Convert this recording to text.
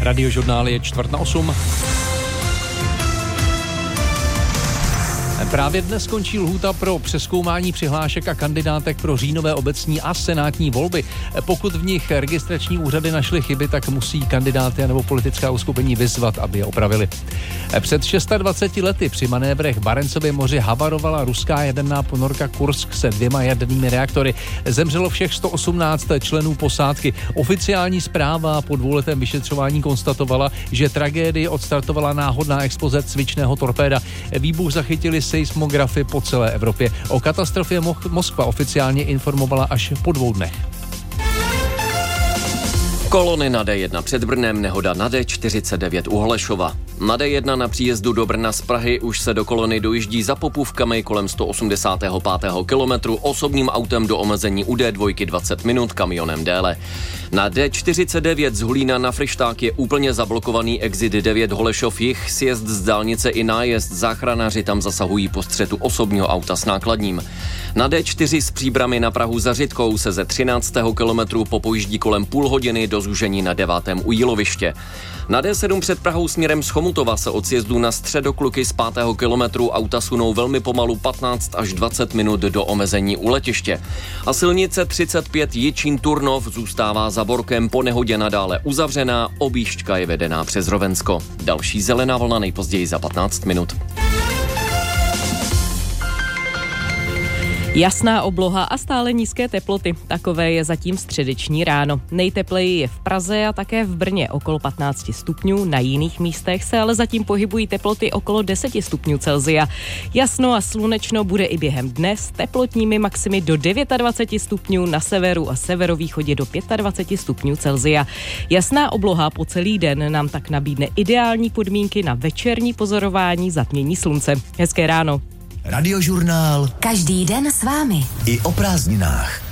Radiožurnál je 7:45. Právě dnes skončí lhůta pro přezkoumání přihlášek a kandidátek pro říjnové obecní a senátní volby. Pokud v nich registrační úřady našly chyby, tak musí kandidáty nebo politická uskupení vyzvat, aby je opravili. Před 26 lety při manévrech v Barentsově moři havarovala ruská jaderná ponorka Kursk se 2 jadernými reaktory. Zemřelo všech 118 členů posádky. Oficiální zpráva po 2letém vyšetřování konstatovala, že tragédii odstartovala náhodná exploze cvičného torpéda. Výbuch zachytili seismografy po celé Evropě. O katastrofě Moskva oficiálně informovala až po 2 dnech. Kolony na D1 před Brnem, nehoda na D49 u Holešova. Na D1 na příjezdu do Brna z Prahy už se do kolony dojíždí za Popůvkami kolem 185. kilometru, osobním autem do omezení u D2 20 minut, kamionem déle. Na D49 z Hulína na Fryšták je úplně zablokovaný exit 9 Holešov jih, sjezd z dálnice i nájezd, záchranáři tam zasahují po střetu osobního auta s nákladním. Na D4 z Příbrami na Prahu za Řitkou se ze 13. kilometru popojíždí kolem půl hodiny do zúžení na 9. u Jíloviště. Na D7 před Prahou směrem z Chomutova se od sjezdu na Středokluky z 5. kilometru auta sunou velmi pomalu 15 až 20 minut do omezení u letiště. A silnice 35 Jičín-Turnov zůstává za Borkem po nehodě nadále uzavřená, objížďka je vedená přes Rovensko. Další zelená vlna nejpozději za 15 minut. Jasná obloha a stále nízké teploty. Takové je zatím středeční ráno. Nejtepleji je v Praze a také v Brně okolo 15 stupňů. Na jiných místech se ale zatím pohybují teploty okolo 10 stupňů Celsia. Jasno a slunečno bude i během dne s teplotními maximy do 29 stupňů, na severu a severovýchodě do 25 stupňů Celsia. Jasná obloha po celý den nám tak nabídne ideální podmínky na večerní pozorování zatmění slunce. Hezké ráno. Radiožurnál. Každý den s vámi. I o prázdninách.